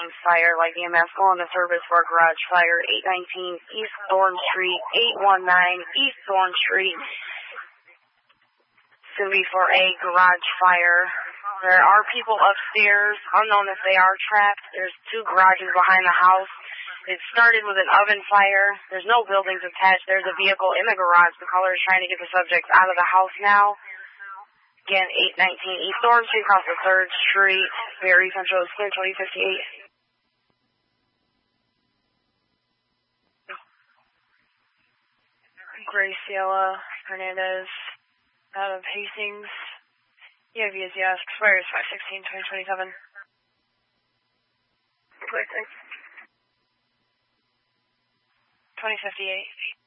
fire, like EMS going to service for a garage fire, 819 East Thorn Street, 819 East Thorn Street. It's going to be for a garage fire. There are people upstairs, unknown if they are trapped. There's 2 garages behind the house. It started with an oven fire. There's no buildings attached. There's a vehicle in the garage. The caller is trying to get the subjects out of the house now. Again, 819 East Thorn Street, across the 3rd Street, Berry Central, clear 2058. Graciela Hernandez, out of Hastings. EIV is yes, expires 5/16/2027. 2058.